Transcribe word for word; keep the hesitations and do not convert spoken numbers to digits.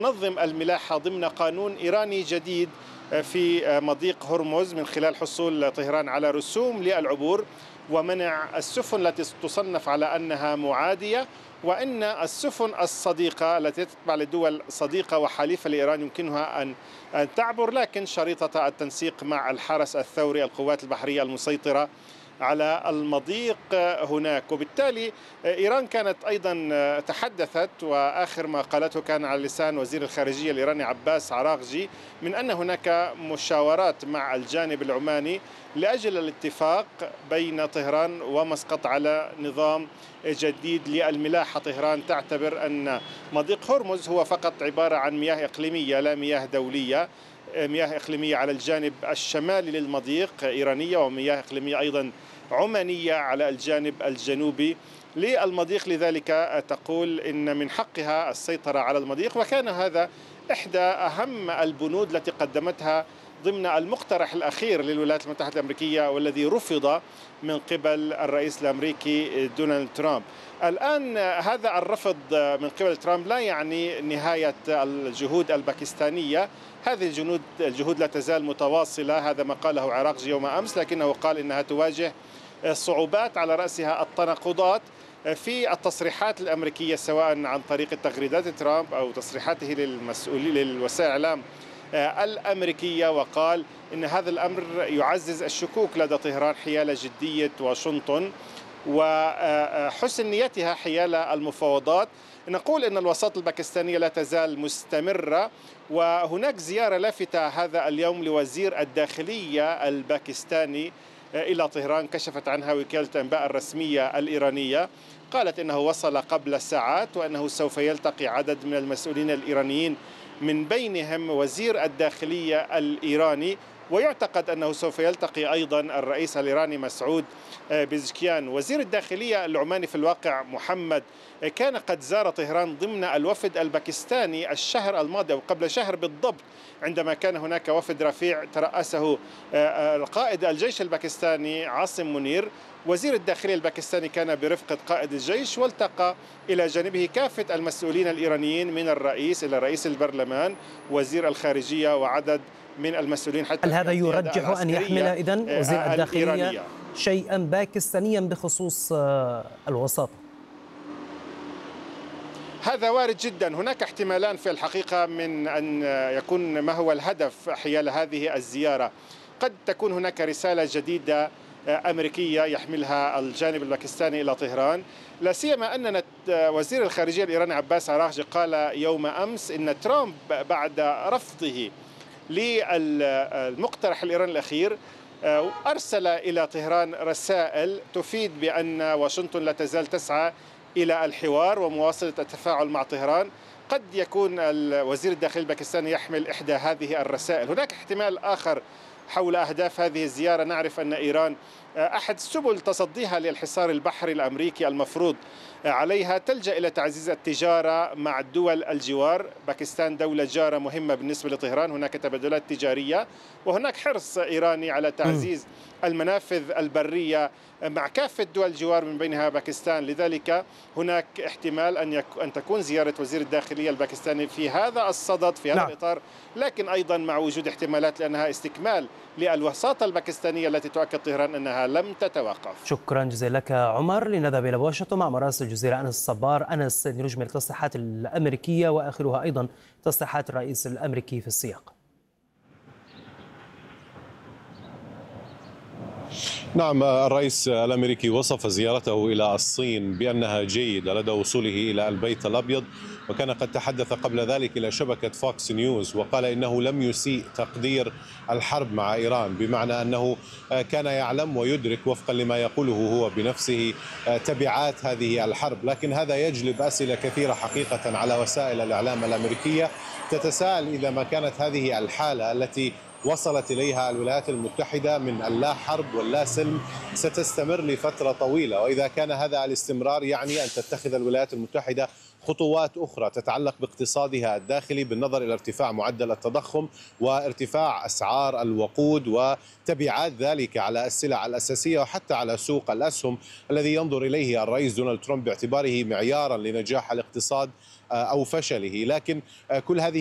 تنظم الملاحة ضمن قانون إيراني جديد في مضيق هرمز من خلال حصول طهران على رسوم للعبور ومنع السفن التي تصنف على أنها معادية، وأن السفن الصديقة التي تتبع لدول صديقة وحليفة لإيران يمكنها أن أن تعبر، لكن شريطة التنسيق مع الحرس الثوري القوات البحرية المسيطرة على المضيق هناك. وبالتالي إيران كانت أيضا تحدثت، وآخر ما قالته كان على لسان وزير الخارجية الإيراني عباس عراغجي، من أن هناك مشاورات مع الجانب العماني لأجل الاتفاق بين طهران ومسقط على نظام جديد للملاحة. طهران تعتبر أن مضيق هرمز هو فقط عبارة عن مياه إقليمية لا مياه دولية، مياه إقليمية على الجانب الشمالي للمضيق إيرانية، ومياه إقليمية أيضا عمانية على الجانب الجنوبي للمضيق. لذلك تقول إن من حقها السيطرة على المضيق، وكان هذا إحدى أهم البنود التي قدمتها ضمن المقترح الأخير للولايات المتحدة الأمريكية، والذي رفض من قبل الرئيس الأمريكي دونالد ترامب. الآن هذا الرفض من قبل ترامب لا يعني نهاية الجهود الباكستانية، هذه الجهود الجهود لا تزال متواصلة، هذا ما قاله عراقجي يوم أمس، لكنه قال إنها تواجه صعوبات على رأسها التناقضات في التصريحات الأمريكية، سواء عن طريق تغريدات ترامب أو تصريحاته للمسؤولين للوسائل الإعلام الأمريكية، وقال إن هذا الأمر يعزز الشكوك لدى طهران حيال جدية واشنطن وحسن نيتها حيال المفاوضات. نقول أن الوساطة الباكستانية لا تزال مستمرة، وهناك زيارة لافتة هذا اليوم لوزير الداخلية الباكستاني إلى طهران كشفت عنها وكالة الأنباء الرسمية الإيرانية، قالت إنه وصل قبل ساعات وأنه سوف يلتقي عدد من المسؤولين الإيرانيين من بينهم وزير الداخلية الإيراني، ويعتقد أنه سوف يلتقي أيضا الرئيس الإيراني مسعود بيزشكيان. وزير الداخلية العماني في الواقع محمد كان قد زار طهران ضمن الوفد الباكستاني الشهر الماضي أو قبل شهر بالضبط، عندما كان هناك وفد رفيع ترأسه قائد الجيش الباكستاني عاصم منير. وزير الداخلية الباكستاني كان برفقة قائد الجيش، والتقى إلى جانبه كافة المسؤولين الإيرانيين من الرئيس إلى رئيس البرلمان، وزير الخارجية، وعدد من المسؤولين. حتى هل هذا يرجح أن يحمل إذن وزير الداخلية الإيرانية شيئا باكستانيا بخصوص الوساطة؟ هذا وارد جدا. هناك احتمالان في الحقيقة من أن يكون ما هو الهدف حيال هذه الزيارة. قد تكون هناك رسالة جديدة أمريكية يحملها الجانب الباكستاني إلى طهران، لا سيما أن وزير الخارجية الإيراني عباس عراغجي قال يوم أمس إن ترامب بعد رفضه للمقترح الإيراني الأخير أرسل إلى طهران رسائل تفيد بأن واشنطن لا تزال تسعى إلى الحوار ومواصلة التفاعل مع طهران. قد يكون وزير الداخلية الباكستاني يحمل إحدى هذه الرسائل. هناك احتمال آخر حول أهداف هذه الزيارة. نعرف أن إيران أحد سبل تصديها للحصار البحري الأمريكي المفروض عليها تلجأ إلى تعزيز التجارة مع الدول الجوار. باكستان دولة جارة مهمة بالنسبة لطهران، هناك تبادلات تجارية، وهناك حرص إيراني على تعزيز المنافذ البرية مع كافة دول الجوار من بينها باكستان. لذلك هناك احتمال أن, يك... أن تكون زيارة وزير الداخلية الباكستاني في هذا الصدد، في هذا نعم. الإطار، لكن أيضا مع وجود احتمالات لأنها استكمال للوساطة الباكستانية التي تؤكد طهران أنها لم تتوقف. شكرا جزيلا لك عمر. لنذهب إلى واشنطن مع مراسل الجزيرة أنس الصبار. أنس، نجمل التصريحات الأمريكية وآخرها أيضا تصريحات الرئيس الأمريكي في السياق. نعم، الرئيس الأمريكي وصف زيارته إلى الصين بأنها جيدة لدى وصوله إلى البيت الأبيض، وكان قد تحدث قبل ذلك إلى شبكة فوكس نيوز وقال إنه لم يسيء تقدير الحرب مع إيران، بمعنى أنه كان يعلم ويدرك وفقا لما يقوله هو بنفسه تبعات هذه الحرب. لكن هذا يجلب أسئلة كثيرة حقيقة على وسائل الإعلام الأمريكية تتساءل إذا ما كانت هذه الحالة التي وصلت إليها الولايات المتحدة من اللا حرب واللا سلم ستستمر لفترة طويلة، وإذا كان هذا الاستمرار يعني أن تتخذ الولايات المتحدة خطوات أخرى تتعلق باقتصادها الداخلي بالنظر إلى ارتفاع معدل التضخم وارتفاع أسعار الوقود وتبعات ذلك على السلع الأساسية وحتى على سوق الأسهم الذي ينظر إليه الرئيس دونالد ترامب باعتباره معيارا لنجاح الاقتصاد أو فشله. لكن كل هذه